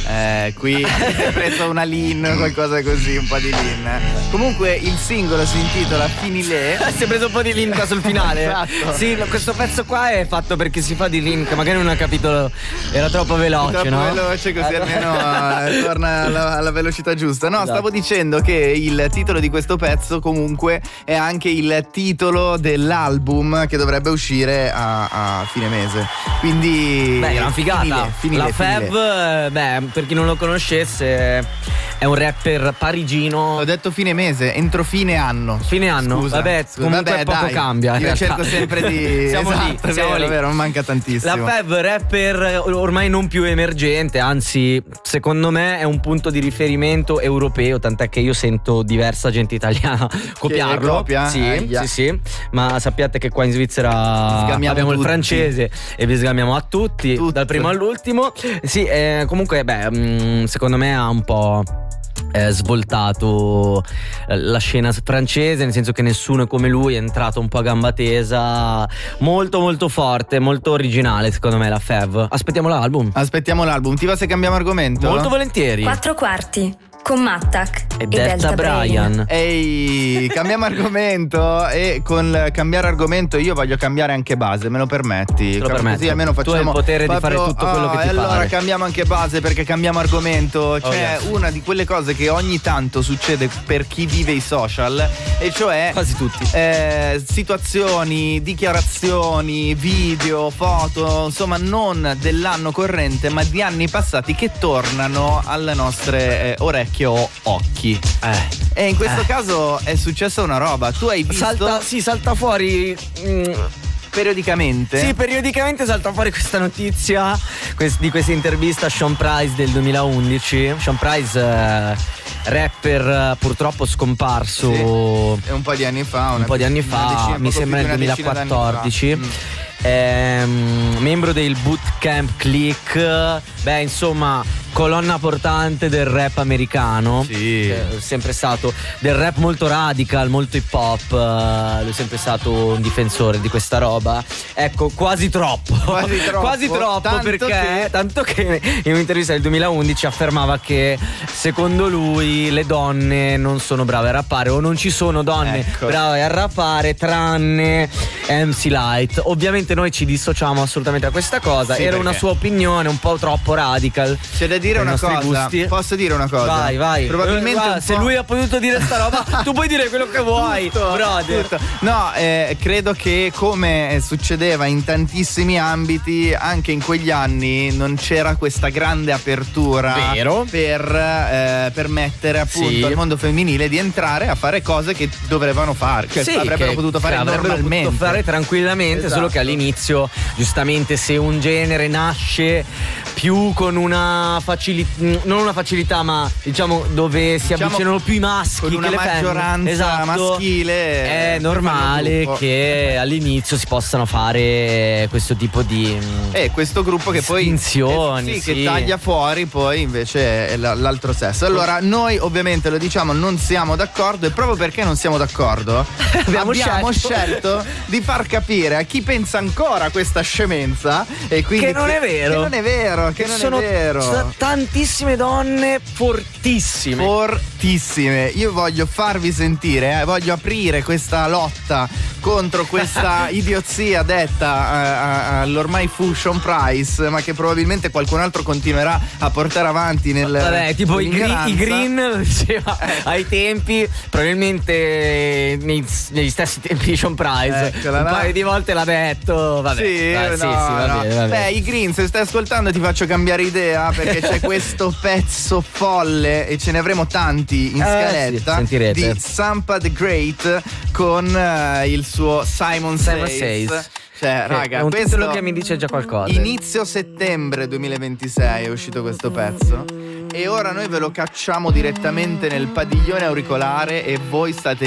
Qui hai preso una lean, qualcosa così, un po' di lean. Comunque il singolo si intitola Finilé. Si è preso un po' di link sul finale. Esatto. Sì, questo pezzo qua è fatto perché si fa di link. Magari non ha capito, era troppo veloce, troppo no? veloce, così almeno torna alla velocità giusta. No, Esatto. stavo dicendo che il titolo di questo pezzo comunque è anche il titolo dell'album che dovrebbe uscire a fine mese. Quindi Beh, gran figata. Finilé. La Fab, per chi non lo conoscesse, è un rapper parigino. Ho detto fine mese, entro fine anno. Fine anno, Scusa, vabbè, comunque poco dai. cambia. in Io realtà. cerco sempre di. Siamo Esatto, lì, siamo vero, lì. vero, non manca tantissimo. La Fab, rapper ormai non più emergente, anzi, secondo me è un punto di riferimento europeo, tant'è che io sento diversa gente italiana copiarlo. copia? Sì, sì. Ma sappiate che qua in Svizzera Sgamiamo abbiamo tutti. il francese e vi sgamiamo a tutti, Tutto. dal primo all'ultimo. Sì, comunque, secondo me ha un po' svoltato la scena francese, nel senso che nessuno è come lui, è entrato un po' a gamba tesa, molto molto forte, molto originale secondo me la Fev. Aspettiamo l'album. Aspettiamo l'album. Ti va se cambiamo argomento? Molto volentieri. 4 quarti con Mattac E Delta Brian. Ehi, cambiamo argomento. E con cambiare argomento io voglio cambiare anche base, me lo permetti? Te lo permetto. Così almeno Tu hai il facciamo potere di fare tutto quello che ti e allora pare. cambiamo anche base perché cambiamo argomento. C'è yes. una di quelle cose che ogni tanto succede per chi vive i social, e cioè Quasi tutti. situazioni, dichiarazioni, video, foto, insomma non dell'anno corrente ma di anni passati che tornano alle nostre orecchie o occhi. E in questo caso è successa una roba. Tu hai visto Salta fuori. periodicamente? Sì, periodicamente salta fuori questa notizia di questa intervista a Sean Price del 2011. Sean Price, rapper purtroppo scomparso Sì, un po' di anni fa. un po' di anni fa, mi sembra nel 2014. Membro del Bootcamp Click, insomma colonna portante del rap americano. Sì. È sempre stato del rap molto radical, molto hip hop. Lui è sempre stato un difensore di questa roba. Ecco, quasi troppo. Quasi troppo, tanto che in un'intervista del 2011 affermava che secondo lui le donne non sono brave a rappare, o non ci sono donne brave a rappare tranne MC Light. Ovviamente noi ci dissociamo assolutamente da questa cosa. Sì, era perché? una sua opinione un po' troppo radical. C'è da dire per i una nostri cosa. gusti. Posso dire una cosa? Vai. Probabilmente Guarda, un se po'. lui ha potuto dire sta roba, tu puoi dire quello che vuoi, brother. Tutto. No, credo che come succedeva in tantissimi ambiti, anche in quegli anni non c'era questa grande apertura. Vero. Per permettere appunto Sì. al mondo femminile di entrare a fare cose che dovevano fare, cioè avrebbero potuto fare normalmente. potuto fare tranquillamente, Esatto. solo che all'inizio, giustamente, se un genere nasce più con una facilità, non una facilità, ma diciamo dove si avvicinano più i maschi con una che le femmine. maggioranza Esatto. maschile, è normale gruppo. che all'inizio si possano fare questo tipo di questo gruppo che poi distinzioni, che taglia fuori poi invece è l'altro sesso. Allora noi ovviamente lo diciamo, non siamo d'accordo, e proprio perché non siamo d'accordo abbiamo scelto di far capire a chi pensa ancora a questa scemenza e quindi che non è vero. Che non è vero. Ci sono tantissime donne fortissime. Io voglio farvi sentire, voglio aprire questa lotta contro questa idiozia detta all'ormai fu Sean Price, ma che probabilmente qualcun altro continuerà a portare avanti Vabbè, tipo i Green diceva ai tempi, probabilmente negli stessi tempi di Sean Price. Eccola, un no? paio di volte l'ha detto. Vabbè, Sì, va bene. Beh, i Green, se stai ascoltando ti faccio cambiare idea, perché c'è questo pezzo folle e ce ne avremo tanti in scaletta, sentirete. di Sampa the Great con il suo Simon Says. Cioè, raga, è un questo titolo che mi dice già qualcosa. Inizio settembre 2026 è uscito questo pezzo, e ora noi ve lo cacciamo direttamente nel padiglione auricolare e voi state